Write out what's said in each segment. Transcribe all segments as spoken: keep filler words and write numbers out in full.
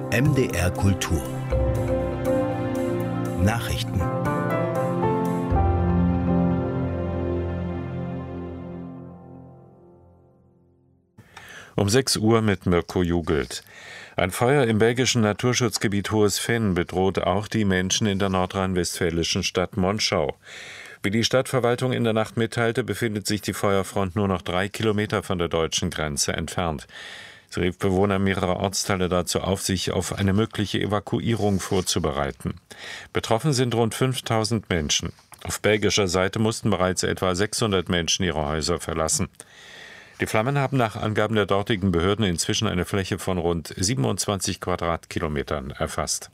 M D R Kultur Nachrichten. Um sechs Uhr mit Mirko Jugelt. Ein Feuer im belgischen Naturschutzgebiet Hohes Venn bedroht auch die Menschen in der nordrhein-westfälischen Stadt Monschau. Wie die Stadtverwaltung in der Nacht mitteilte, befindet sich die Feuerfront nur noch drei Kilometer von der deutschen Grenze entfernt. Sie rief Bewohner mehrerer Ortsteile dazu auf, sich auf eine mögliche Evakuierung vorzubereiten. Betroffen sind rund fünftausend Menschen. Auf belgischer Seite mussten bereits etwa sechshundert Menschen ihre Häuser verlassen. Die Flammen haben nach Angaben der dortigen Behörden inzwischen eine Fläche von rund siebenundzwanzig Quadratkilometern erfasst.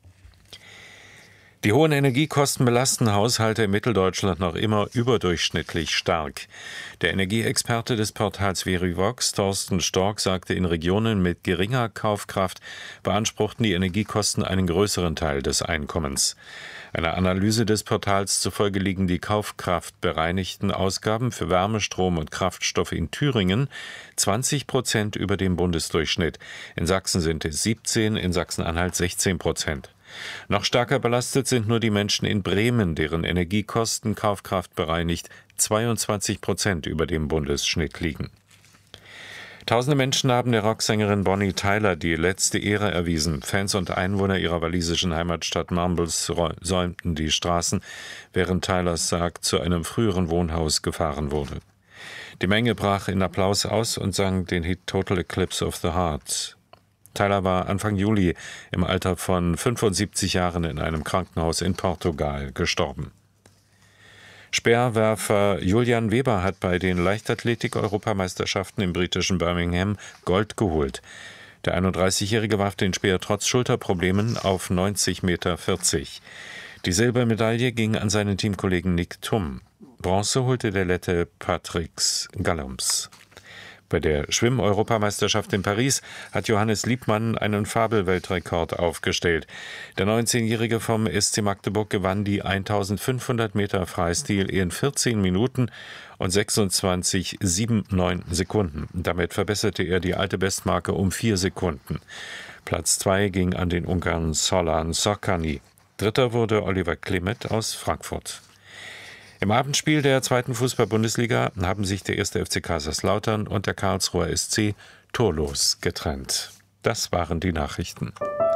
Die hohen Energiekosten belasten Haushalte in Mitteldeutschland noch immer überdurchschnittlich stark. Der Energieexperte des Portals Verivox, Thorsten Stork, sagte, in Regionen mit geringer Kaufkraft beanspruchten die Energiekosten einen größeren Teil des Einkommens. Einer Analyse des Portals zufolge liegen die kaufkraftbereinigten Ausgaben für Wärme, Strom und Kraftstoffe in Thüringen zwanzig Prozent über dem Bundesdurchschnitt. In Sachsen sind es siebzehn, in Sachsen-Anhalt sechzehn Prozent. Noch stärker belastet sind nur die Menschen in Bremen, deren Energiekosten kaufkraftbereinigt zweiundzwanzig Prozent über dem Bundesschnitt liegen. Tausende Menschen haben der Rocksängerin Bonnie Tyler die letzte Ehre erwiesen. Fans und Einwohner ihrer walisischen Heimatstadt Mumbles säumten die Straßen, während Tylers Sarg zu einem früheren Wohnhaus gefahren wurde. Die Menge brach in Applaus aus und sang den Hit Total Eclipse of the Heart. Tyler war Anfang Juli im Alter von fünfundsiebzig Jahren in einem Krankenhaus in Portugal gestorben. Speerwerfer Julian Weber hat bei den Leichtathletik-Europameisterschaften im britischen Birmingham Gold geholt. Der einunddreißigjährige warf den Speer trotz Schulterproblemen auf neunzig Meter vierzig. Die Silbermedaille ging an seinen Teamkollegen Nick Thum. Bronze holte der Lette Patriks Gallums. Bei der Schwimm-Europameisterschaft in Paris hat Johannes Liebmann einen Fabelweltrekord aufgestellt. Der neunzehnjährige vom S C Magdeburg gewann die eintausendfünfhundert Meter Freistil in vierzehn Minuten und sechsundzwanzig Komma neunundsiebzig Sekunden. Damit verbesserte er die alte Bestmarke um vier Sekunden. Platz zwei ging an den Ungarn Solan Szokany. Dritter wurde Oliver Klimet aus Frankfurt. Im Abendspiel der zweiten Fußball-Bundesliga haben sich der erste F C Kaiserslautern und der Karlsruher S C torlos getrennt. Das waren die Nachrichten.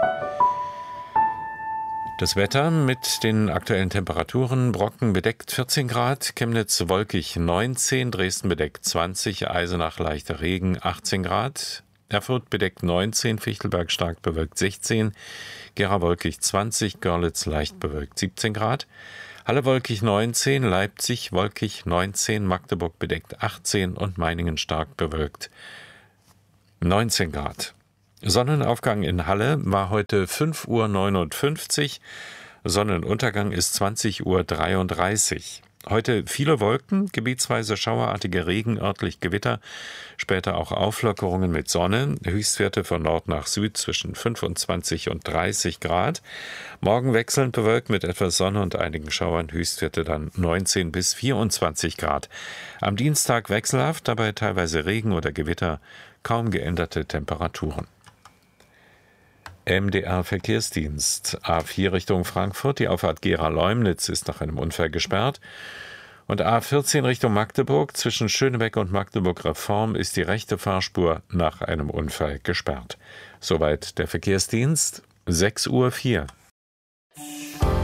Das Wetter mit den aktuellen Temperaturen: Brocken bedeckt vierzehn Grad, Chemnitz wolkig neunzehn, Dresden bedeckt zwanzig, Eisenach leichter Regen achtzehn Grad, Erfurt bedeckt neunzehn, Fichtelberg stark bewölkt sechzehn, Gera wolkig zwanzig, Görlitz leicht bewölkt siebzehn Grad, Halle wolkig neunzehn, Leipzig wolkig neunzehn, Magdeburg bedeckt achtzehn und Meiningen stark bewölkt neunzehn Grad. Sonnenaufgang in Halle war heute fünf Uhr neunundfünfzig, Sonnenuntergang ist zwanzig Uhr dreiunddreißig. Heute viele Wolken, gebietsweise schauerartige Regen, örtlich Gewitter, später auch Auflockerungen mit Sonne, Höchstwerte von Nord nach Süd zwischen fünfundzwanzig und dreißig Grad. Morgen wechselnd bewölkt mit etwas Sonne und einigen Schauern, Höchstwerte dann neunzehn bis vierundzwanzig Grad. Am Dienstag wechselhaft, dabei teilweise Regen oder Gewitter, kaum geänderte Temperaturen. M D R-Verkehrsdienst. A vier Richtung Frankfurt, die Auffahrt Gera-Leumnitz ist nach einem Unfall gesperrt. Und A vierzehn Richtung Magdeburg, zwischen Schönebeck und Magdeburg-Reform ist die rechte Fahrspur nach einem Unfall gesperrt. Soweit der Verkehrsdienst, sechs Uhr vier.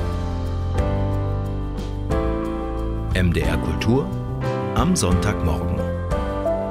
M D R Kultur am Sonntagmorgen.